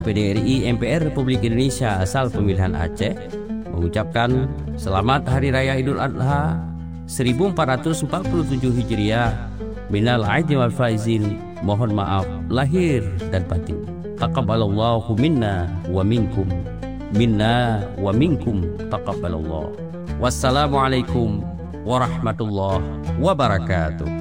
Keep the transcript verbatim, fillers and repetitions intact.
P D R I M P R Republik Indonesia asal pemilihan Aceh mengucapkan Selamat Hari Raya Idul Adha seribu empat ratus empat puluh tujuh Hijriah. Minal aidin wal faizin, mohon maaf lahir dan batin. Taqabbalallahu minna wa minkum. Minna wa minkum taqabbalallah. Wassalamualaikum warahmatullahi wabarakatuh.